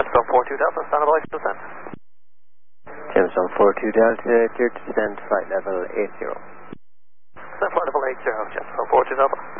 Gemstone 42 Delta, stand by to descent. Gemstone 42 Delta, clear to descend, flight level 80. Descent flight level 80, Gemstone 42 Delta.